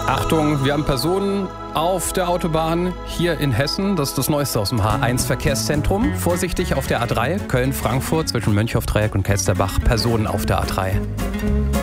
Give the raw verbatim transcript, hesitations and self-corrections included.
Achtung, wir haben Personen auf der Autobahn hier in Hessen. Das ist das Neueste aus dem H eins Verkehrszentrum. Vorsichtig auf der A drei, Köln-Frankfurt zwischen Mönchhoff-Dreieck und Kelsterbach. Personen auf der A drei.